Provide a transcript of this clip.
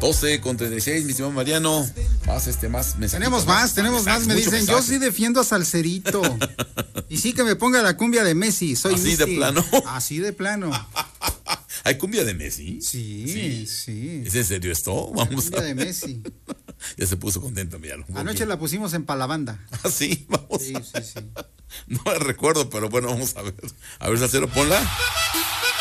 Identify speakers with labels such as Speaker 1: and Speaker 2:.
Speaker 1: 12:36, mi estimado Mariano. Más mensajitos.
Speaker 2: Tenemos más. Me dicen, yo sí defiendo a Salcerito. Y sí que me ponga la cumbia de Messi. Soy
Speaker 1: ¿Así
Speaker 2: Messi.
Speaker 1: de plano?
Speaker 2: Así de plano.
Speaker 1: ¿Hay cumbia de Messi?
Speaker 2: Sí.
Speaker 1: ¿Es en serio esto? Vamos
Speaker 2: cumbia de Messi.
Speaker 1: Ya se puso contento, míralo.
Speaker 2: Anoche la pusimos en Palabanda.
Speaker 1: Ah, sí, vamos.
Speaker 2: Sí.
Speaker 1: No la recuerdo, pero bueno, vamos a ver. A ver, Salcero, ponla.